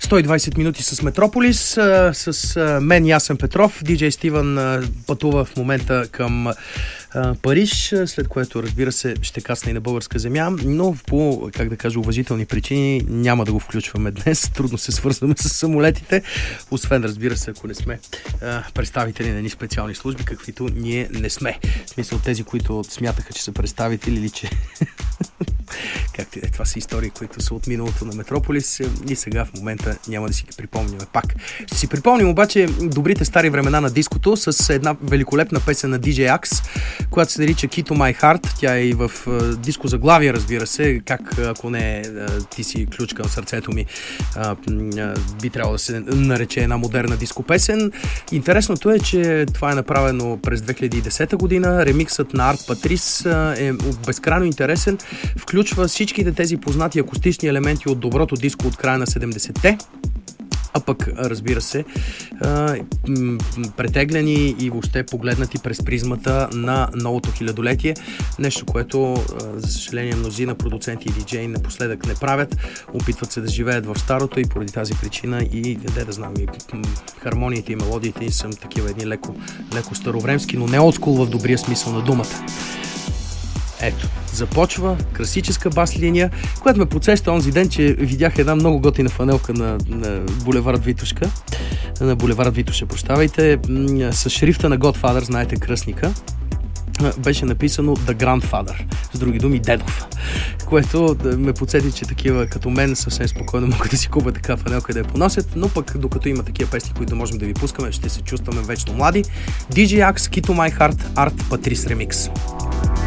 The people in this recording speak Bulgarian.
120 минути с Метрополис, с мен Ясен Петров. Диджей Стивън пътува в момента към Париж, след което, разбира се, ще касне и на българска земя, но по, как да кажа, уважителни причини няма да го включваме днес. Трудно се свързваме с самолетите, освен, разбира се, ако не сме представители на ни специални служби, каквито ние не сме. В смисъл, тези, които смятаха, че са представители или че... Както това са истории, които са от миналото на Метрополис и сега в момента няма да си ги припомняме пак. Ще си припомним обаче добрите стари времена на диското с една великолепна песен на DJ Axe, която се нарича Key to My Heart. Тя е и в диско заглавие, разбира се, как ако не ти си ключ към сърцето ми, би трябвало да се нарече една модерна диско песен. Интересното е, че това е направено през 2010 година. Ремиксът на Арт Патрис е безкрайно интересен. Включва всичките тези познати акустични елементи от доброто диско от края на 70-те, а пък, разбира се, претеглени и въобще погледнати през призмата на новото хилядолетие. Нещо, което, за съжаление, мнозина продуценти и диджеи напоследък не правят. Опитват се да живеят в старото и поради тази причина и, да знам, и хармониите и мелодиите са такива едни леко старовремски, но не олдскул в добрия смисъл на думата. Ето, започва класическа бас линия, която ме подсеща онзи ден, че видях една много готина фанелка на булевард Витушка, на булевард Витуша, с шрифта на Godfather, знаете, кръстника. Беше написано The Grandfather, с други думи дедов, което ме подсети, че такива като мен съвсем спокойно могат да си купят така фанелка да я поносят, но пък докато има такива песни, които можем да ви пускаме, ще се чувстваме вечно млади. DJ Axe, Key to My Heart, Art Patrice Remix.